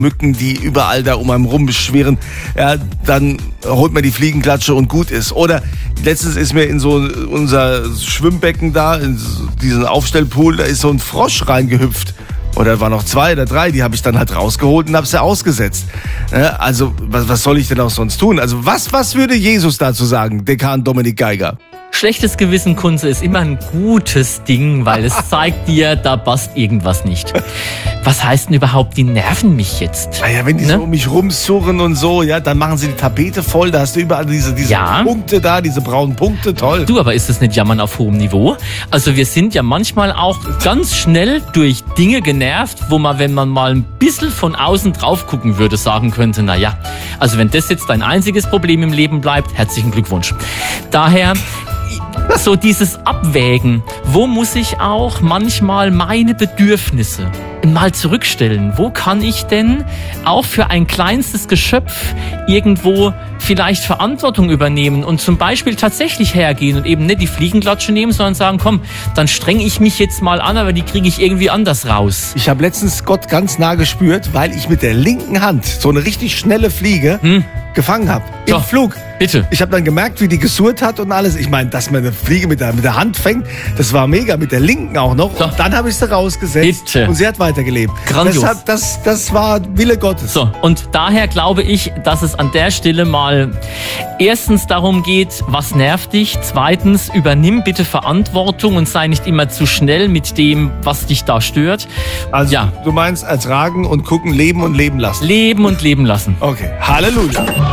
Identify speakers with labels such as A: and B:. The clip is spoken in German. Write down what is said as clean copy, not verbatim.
A: Mücken, die überall da um einen rumschwirren, ja, dann holt man die Fliegenklatsche und gut ist. Oder letztens ist mir in so unser Schwimmbecken da, in diesen Aufstellpool, da ist so ein Frosch reingehüpft. Oder waren noch 2 oder 3, die habe ich dann halt rausgeholt und habe sie ausgesetzt. Ja, also, was soll ich denn auch sonst tun? Also, was würde Jesus dazu sagen, Dekan Dominik Geiger?
B: Schlechtes Gewissen, Kunze, ist immer ein gutes Ding, weil es zeigt dir, da passt irgendwas nicht. Was heißt denn überhaupt, die nerven mich jetzt?
A: Naja, wenn die so um mich rumsurren und so, ja, dann machen sie die Tapete voll, da hast du überall diese Punkte da, diese braunen Punkte, toll.
B: Du, aber ist das nicht Jammern auf hohem Niveau? Also wir sind ja manchmal auch ganz schnell durch Dinge genervt, wo man, wenn man mal ein bisschen von außen drauf gucken würde, sagen könnte, naja, also wenn das jetzt dein einziges Problem im Leben bleibt, herzlichen Glückwunsch. Daher so dieses Abwägen, wo muss ich auch manchmal meine Bedürfnisse mal zurückstellen? Wo kann ich denn auch für ein kleinstes Geschöpf irgendwo vielleicht Verantwortung übernehmen und zum Beispiel tatsächlich hergehen und eben nicht die Fliegenklatsche nehmen, sondern sagen, komm, dann strenge ich mich jetzt mal an, aber die kriege ich irgendwie anders raus.
A: Ich habe letztens Gott ganz nah gespürt, weil ich mit der linken Hand so eine richtig schnelle Fliege gefangen habe. Im Flug.
B: Bitte.
A: Ich habe dann gemerkt, wie die gesurrt hat und alles. Ich meine, dass man eine Fliege mit der Hand fängt, das war mega. Mit der linken auch noch. So. Und dann habe ich sie rausgesetzt.
B: Bitte.
A: Und sie hat weitergelebt.
B: Grandios.
A: Das war Wille Gottes.
B: So, und daher glaube ich, dass es an der Stelle mal erstens darum geht, was nervt dich? Zweitens, übernimm bitte Verantwortung und sei nicht immer zu schnell mit dem, was dich da stört.
A: Also, du meinst ertragen und gucken, leben und leben lassen.
B: Leben und leben lassen.
A: Okay, Halleluja.